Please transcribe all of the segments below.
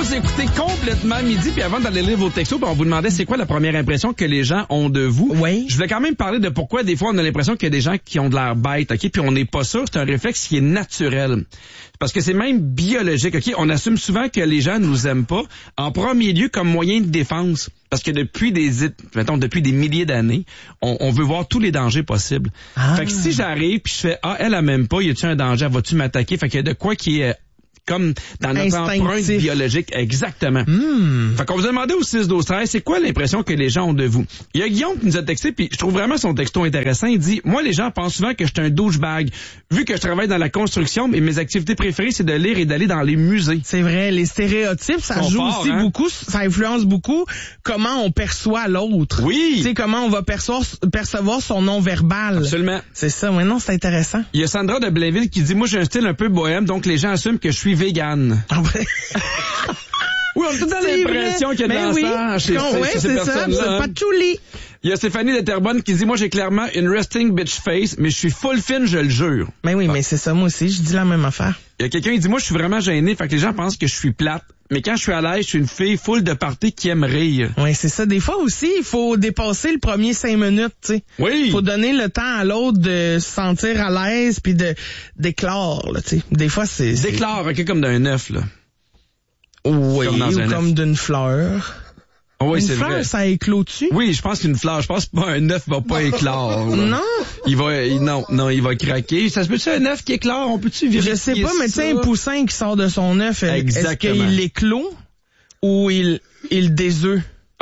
tous écouté complètement midi, puis avant d'aller lire vos textos, on vous demandait c'est quoi la première impression que les gens ont de vous. Oui. Je voulais quand même parler de pourquoi des fois on a l'impression qu'il y a des gens qui ont de l'air bêtes, OK, puis on n'est pas sûr, c'est un réflexe qui est naturel. Parce que c'est même biologique, OK? On assume souvent que les gens nous aiment pas, en premier lieu comme moyen de défense. Parce que depuis des milliers d'années, on veut voir tous les dangers possibles. Ah. Fait que si j'arrive puis je fais elle m'aime pas, y a-tu un danger, vas-tu m'attaquer? Fait qu'il y a de quoi qui est comme dans notre empreinte biologique, exactement. Fait qu'on vous a demandé au 6-12-13, c'est quoi l'impression que les gens ont de vous? Il y a Guillaume qui nous a texté, puis je trouve vraiment son texto intéressant. Il dit, moi, les gens pensent souvent que je suis un douchebag. Vu que je travaille dans la construction, mais mes activités préférées, c'est de lire et d'aller dans les musées. C'est vrai, les stéréotypes, ça joue aussi beaucoup, ça influence beaucoup comment on perçoit l'autre. Oui. Tu sais, comment on va percevoir son non-verbal. Absolument. C'est ça, maintenant, c'est intéressant. Il y a Sandra de Blainville qui dit, moi, j'ai un style un peu bohème, donc les gens assument que je suis vegan. Ah ouais. Oui, on a tout l'impression qu'il y a de l'encens chez ces personnes-là. C'est pas tout lit. Il y a Stéphanie de Terrebonne qui dit, moi, j'ai clairement une resting bitch face, mais je suis full fine, je le jure. Mais oui, mais c'est ça, moi aussi, je dis la même affaire. Il y a quelqu'un qui dit, moi, je suis vraiment gêné, fait que les gens pensent que je suis plate. Mais quand je suis à l'aise, je suis une fille full de party qui aime rire. Oui, c'est ça. Des fois aussi, il faut dépasser le premier 5 minutes, tu sais. Oui. Il faut donner le temps à l'autre de se sentir à l'aise puis de d'éclore, là, tu sais. Des fois, c'est... D'éclore, OK, comme d'un œuf, là. Oui, comme comme d'une fleur. Oh oui, une c'est fleur, vrai. ça éclot-tu? Oui, je pense qu'une fleur, je pense pas un œuf va pas éclore. Non. Il va craquer. Ça se peut-tu un œuf qui éclore? On peut-tu vérifier? Je sais pas, mais tu sais, un poussin qui sort de son œuf, est-ce qu'il éclot ou il désœuf?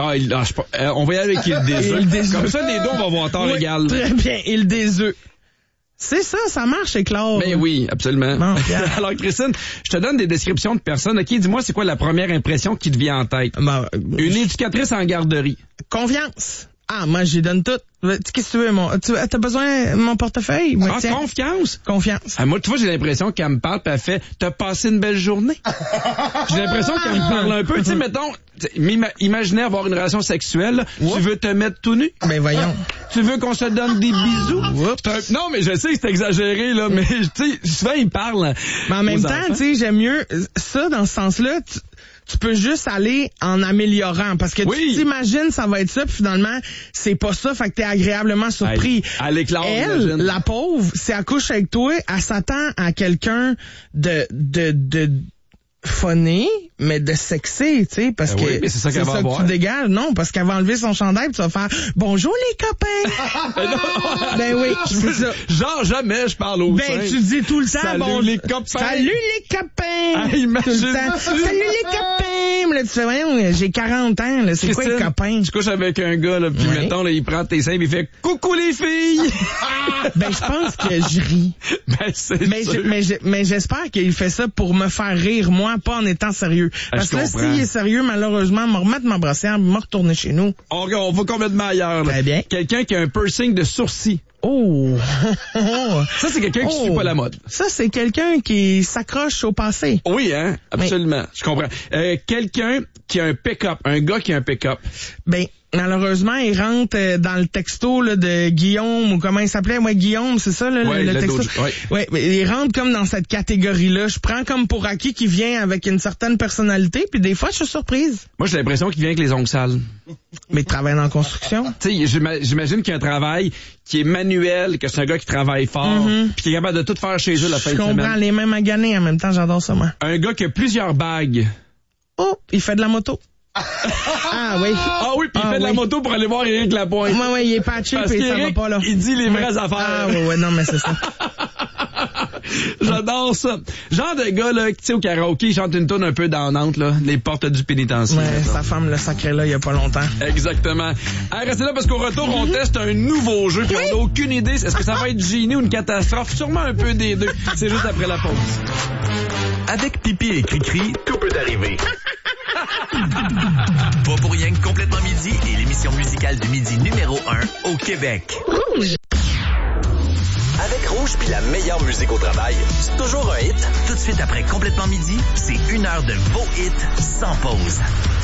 On va y aller avec il désœuf. Comme ça, les deux, on va avoir tort égal. Très bien, il désœuf. C'est ça, ça marche, éclore. Ben oui, absolument. Bon, alors, Christine, je te donne des descriptions de personnes. OK, dis-moi, c'est quoi la première impression qui te vient en tête? Une éducatrice en garderie. Confiance. Ah, moi, j'y donne tout. Qu'est-ce que tu veux, t'as besoin de mon portefeuille? Ah, tiens. Confiance? Confiance. Ah, moi, tu vois, j'ai l'impression qu'elle me parle pis elle fait, t'as passé une belle journée. J'ai l'impression qu'elle me parle un peu. Tu sais, mettons, imaginez avoir une relation sexuelle. Tu veux te mettre tout nu? Ben, voyons. Tu veux qu'on se donne des bisous? Non, mais je sais que c'est exagéré, là, mais, tu sais, souvent, ils parlent. Mais en même temps, tu sais, j'aime mieux ça dans ce sens-là. Tu peux juste aller en améliorant parce que tu t'imagines ça va être ça puis finalement c'est pas ça, fait que t'es agréablement surpris. Elle, la pauvre, si elle couche avec toi, elle s'attend à quelqu'un de funny, mais de sexy, tu sais, parce que mais c'est ça qu'elle va avoir. Que tu dégages. Non, parce qu'elle va enlever son chandail pis tu vas faire « Bonjour les copains! » Ben oui, c'est ça. Genre jamais je parle aux seins. Tu dis tout le temps « Salut les copains! » Salut les copains! Ah, imagine tout le temps. Salut les copains! Mais là, tu fais « j'ai 40 ans, là, c'est quoi les copains? » Tu couches avec un gars, là, puis mettons, là, il prend tes seins, il fait « Coucou les filles! » Ben, je pense que je ris. Ben, c'est sûr. Mais j'espère qu'il fait ça pour me faire rire, moi, pas en étant sérieux. Parce que là, s'il est sérieux, malheureusement, me remettre ma brossière, me retourner chez nous. On va complètement ailleurs. Très bien. Quelqu'un qui a un piercing de sourcil. Oh! Ça, c'est quelqu'un qui suit pas la mode. Ça, c'est quelqu'un qui s'accroche au passé. Oui, hein? Absolument. Je comprends. Quelqu'un qui a un pick-up. Un gars qui a un pick-up. Ben, malheureusement, il rentre dans le texto là, de Guillaume, ou comment il s'appelait? Ouais, Guillaume, c'est ça, là, le texto? Ouais, il rentre comme dans cette catégorie-là. Je prends comme pour acquis qu'il vient avec une certaine personnalité, puis des fois, je suis surprise. Moi, j'ai l'impression qu'il vient avec les ongles sales. Mais il travaille dans la construction. Tu sais, j'imagine qu'il y a un travail qui est manuel, que c'est un gars qui travaille fort, puis qui est capable de tout faire chez eux la fin de semaine. Je comprends, les mêmes maganés en même temps, j'adore ça, moi. Un gars qui a plusieurs bagues. Oh, il fait de la moto. Ah oui. Ah oui, puis il fait de la moto pour aller voir Éric Lapointe. Ouais, il est patché, puis ça va pas là. Il dit les vraies affaires. Ah ouais, non, mais c'est ça. J'adore ça. Genre de gars, là, tu sais, au karaoké, il chante une tourne un peu dansante, là, les portes du pénitencier. Ouais, sa femme le sacré là, il y a pas longtemps. Exactement. Allez, restez là parce qu'au retour, on teste un nouveau jeu, puis on n'a aucune idée. Est-ce que ça va être génie ou une catastrophe? Sûrement un peu des deux. C'est juste après la pause. Avec Pipi et Cricri, tout peut arriver. Pas pour rien que Complètement Midi est l'émission musicale du midi numéro 1 au Québec. Rouge. Avec Rouge puis la meilleure musique au travail, c'est toujours un hit. Tout de suite après Complètement Midi, c'est 1 heure de vos hits sans pause.